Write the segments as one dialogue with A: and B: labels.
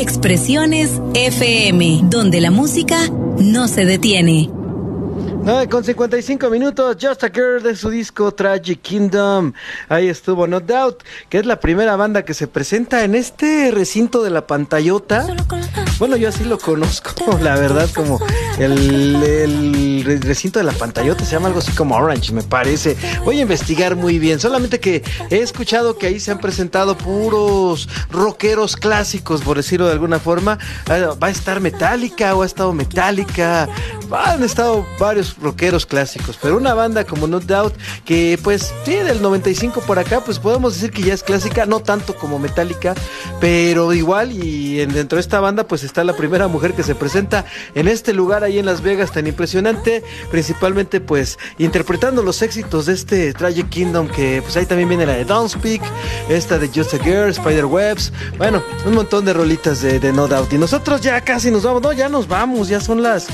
A: Expresiones FM, donde la música no se detiene.
B: 9:55, Just a Girl de su disco Tragic Kingdom. Ahí estuvo No Doubt, que es la primera banda que se presenta en este recinto de la pantallota. Bueno, yo así lo conozco, la verdad, como el recinto de la pantallota, se llama algo así como Orange, me parece. Voy a investigar muy bien, solamente que he escuchado que ahí se han presentado puros rockeros clásicos, por decirlo de alguna forma. Va a estar Metallica, o ha estado Metallica, han estado varios rockeros clásicos, pero una banda como No Doubt, que pues sí, del 95 por acá, pues podemos decir que ya es clásica, no tanto como Metallica, pero igual, y dentro de esta banda pues está la primera mujer que se presenta en este lugar ahí en Las Vegas tan impresionante, principalmente pues interpretando los éxitos de este Tragic Kingdom, que pues ahí también viene la de Don't Speak, esta de Just a Girl, Spiderwebs, bueno, un montón de rolitas de No Doubt, y nosotros ya casi nos vamos, no, ya nos vamos, ya son las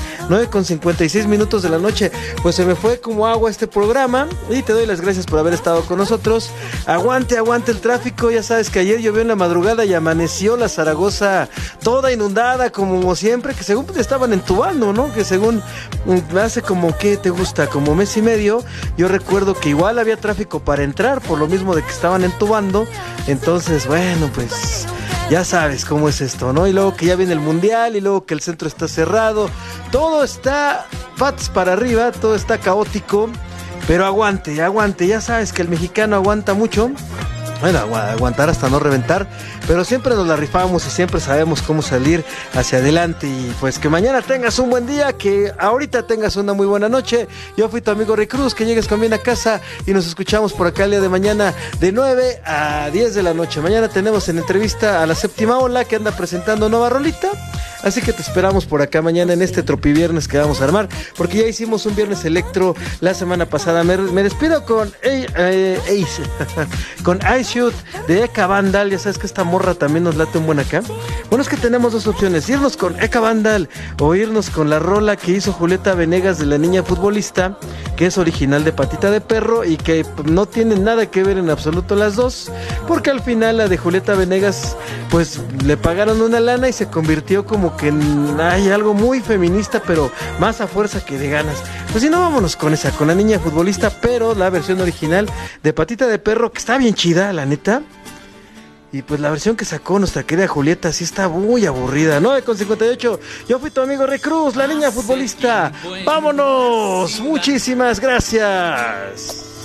B: 9:56 de la noche, pues se me fue como agua este programa, y te doy las gracias por haber estado con nosotros. Aguante el tráfico, ya sabes que ayer llovió en la madrugada y amaneció la Zaragoza toda inundada como siempre, que según estaban entubando, ¿no? Que según hace como, ¿qué te gusta? Como mes y medio, yo recuerdo que igual había tráfico para entrar, por lo mismo de que estaban entubando, entonces bueno, pues ya sabes cómo es esto, ¿no? Y luego que ya viene el mundial, y luego que el centro está cerrado, todo está patas para arriba, todo está caótico, pero aguante, ya sabes que el mexicano aguanta mucho. Bueno, aguantar hasta no reventar, pero siempre nos la rifamos y siempre sabemos cómo salir hacia adelante. Y pues que mañana tengas un buen día, que ahorita tengas una muy buena noche. Yo fui tu amigo Rick Cruz, que llegues con bien a casa y nos escuchamos por acá el día de mañana de 9 a 10 de la noche. Mañana tenemos en entrevista a la Séptima Ola, que anda presentando nueva rolita. Así que te esperamos por acá mañana en este tropiviernes que vamos a armar, porque ya hicimos un viernes electro la semana pasada. Me despido con Ace, con Ice Shoot de Eka Vandal. Ya sabes que esta morra también nos late un buen acá. Bueno, es que tenemos dos opciones: irnos con Eka Vandal o irnos con la rola que hizo Julieta Venegas de La Niña Futbolista, que es original de Patita de Perro y que no tienen nada que ver en absoluto las dos, porque al final la de Julieta Venegas pues le pagaron una lana y se convirtió como que hay algo muy feminista, pero más a fuerza que de ganas. Pues si no, vámonos con esa, con La Niña Futbolista, pero la versión original de Patita de Perro, que está bien chida, la neta. Y pues la versión que sacó nuestra querida Julieta sí está muy aburrida. 9:58, yo fui tu amigo Rick Cruz, La Niña Futbolista. ¡Vámonos! Muchísimas gracias.